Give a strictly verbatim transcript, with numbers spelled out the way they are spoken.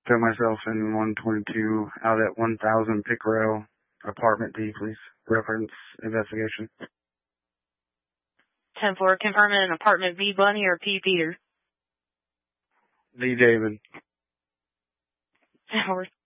Show myself in one twenty-two out at one thousand Pickrell, apartment D, please. Reference investigation. ten four, confirming apartment B Bunny or P Peter? D David. ten four.